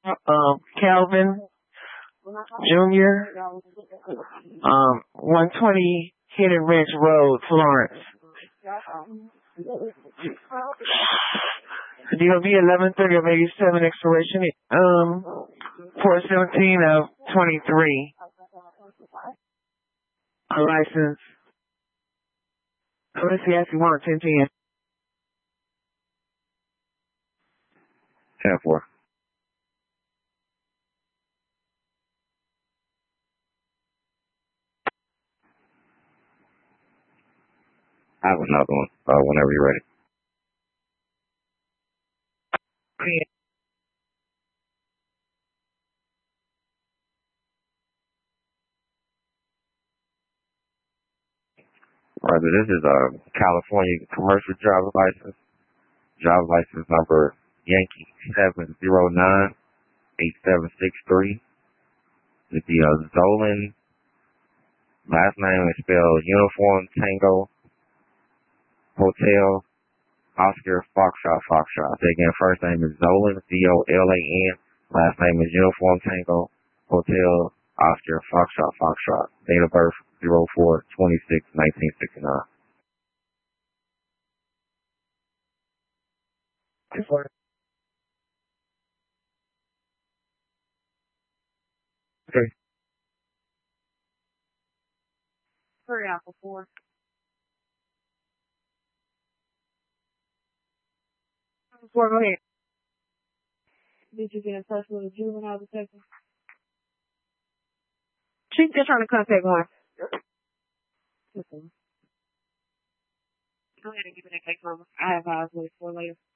Calvin Jr., 120 Hidden Ridge Road, Florence. DOB 1130 of 87, expiration 417 of 23. A license. Let's see, if you want 1010. 10-4. I have another one, whenever you're ready. Right, this is a California commercial driver's license. Driver's license number Yankee 7098763. With the Zolan. Last name is spelled Uniform Tango Hotel Oscar Foxtrot Foxtrot. Say again, first name is Zolan, Zolan. Last name is Uniform Tango Hotel Oscar Foxtrot Foxtrot. Date of birth 04/26/1969. Okay. Hurry up before. Go ahead. Did you get in touch with a juvenile detective? She's just trying to contact one. Go ahead and give me that case number. I have eyes wait for later.